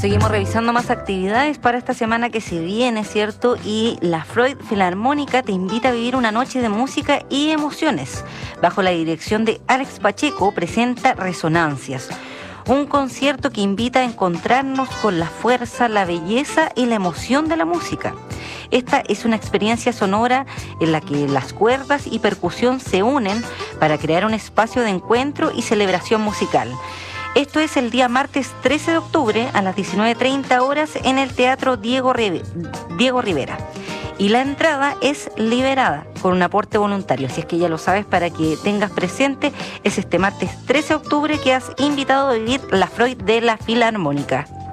Seguimos revisando más actividades para esta semana que se viene, ¿cierto? Y la Freud Filarmónica te invita a vivir una noche de música y emociones. Bajo la dirección de Alex Pacheco presenta Resonancias, un concierto que invita a encontrarnos con la fuerza, la belleza y la emoción de la música. Esta es una experiencia sonora en la que las cuerdas y percusión se unen para crear un espacio de encuentro y celebración musical. Esto es el día martes 13 de octubre a las 19:30 horas en el Teatro Diego Rivera. Y la entrada es liberada con un aporte voluntario. Así es que ya lo sabes, para que tengas presente, es este martes 13 de octubre que has invitado a vivir la Freud de la Filarmónica.